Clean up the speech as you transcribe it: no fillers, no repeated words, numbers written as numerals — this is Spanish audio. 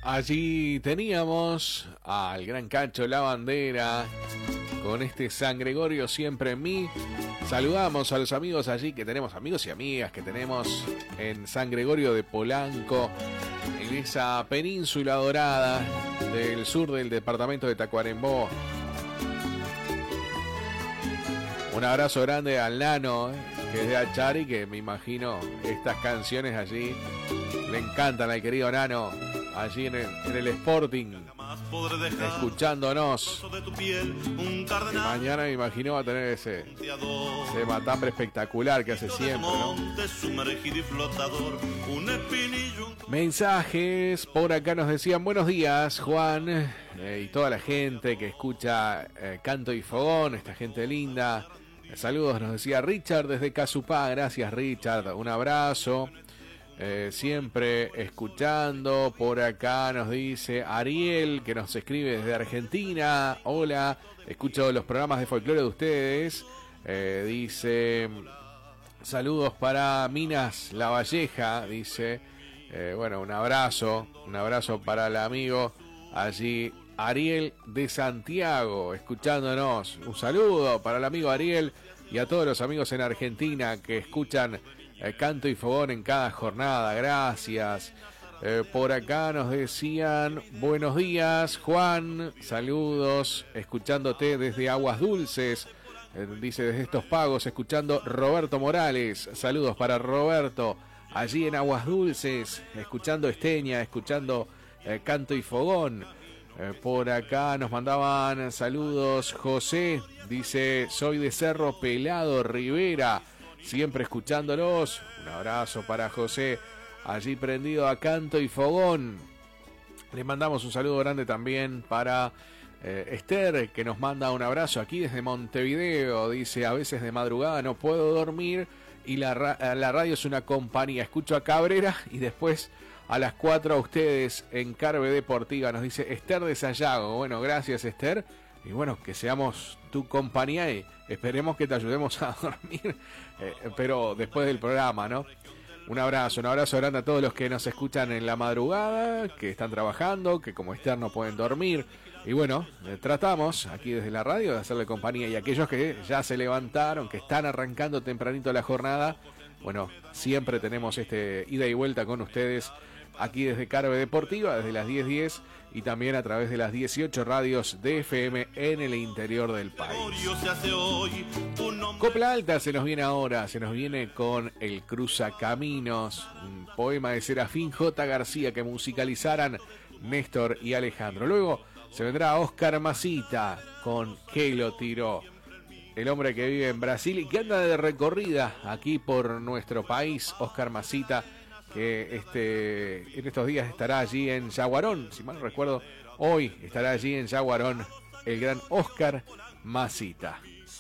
Allí teníamos al gran Cacho La Bandera con este San Gregorio siempre en mí. Saludamos a los amigos allí que tenemos, amigos y amigas que tenemos en San Gregorio de Polanco, en esa península dorada del sur del departamento de Tacuarembó. Un abrazo grande al Nano, que es de Achari, que me imagino estas canciones allí le encantan al querido Nano, allí en el Sporting, escuchándonos. Y mañana me imagino va a tener ese matambre espectacular que hace siempre, ¿no? Mensajes por acá nos decían: buenos días, Juan, y toda la gente que escucha Canto y Fogón, esta gente linda. Saludos, nos decía Richard desde Casupá. Gracias, Richard, un abrazo. Siempre escuchando. Por acá nos dice Ariel, que nos escribe desde Argentina. Hola, escucho los programas de folclore de ustedes. Dice: saludos para Minas La Valleja. Dice, bueno, un abrazo para el amigo allí, Ariel de Santiago, escuchándonos. Un saludo para el amigo Ariel y a todos los amigos en Argentina que escuchan Canto y Fogón en cada jornada. Gracias. Por acá nos decían: buenos días, Juan, saludos, escuchándote desde Aguas Dulces. Dice: desde estos pagos, escuchando Roberto Morales. Saludos para Roberto, allí en Aguas Dulces, escuchando Esteña, escuchando Canto y Fogón. Por acá nos mandaban saludos José, dice: soy de Cerro Pelado, Rivera, siempre escuchándolos. Un abrazo para José, allí prendido a Canto y Fogón. Le mandamos un saludo grande también para Esther, que nos manda un abrazo aquí desde Montevideo. Dice: a veces de madrugada no puedo dormir y la radio es una compañía. Escucho a Cabrera y después a las 4 a ustedes en Carve Deportiva. Nos dice Esther de Sayago. Bueno, gracias, Esther. Y bueno, que seamos tu compañía y esperemos que te ayudemos a dormir, pero después del programa, ¿no? Un abrazo grande a todos los que nos escuchan en la madrugada, que están trabajando, que como Esther no pueden dormir. Y bueno, tratamos aquí desde la radio de hacerle compañía. Y aquellos que ya se levantaron, que están arrancando tempranito la jornada, bueno, siempre tenemos ida y vuelta con ustedes aquí desde Carve Deportiva, desde las 10:10 y también a través de las 18 radios de FM en el interior del país. Copla Alta se nos viene ahora, se nos viene con El Cruzacaminos, un poema de Serafín J. García que musicalizaran Néstor y Alejandro. Luego se vendrá Oscar Masita con Que lo tiró, el hombre que vive en Brasil y que anda de recorrida aquí por nuestro país. Oscar Masita, que en estos días estará allí en Yaguarón, si mal no recuerdo, hoy estará allí en Yaguarón el gran Oscar Masita.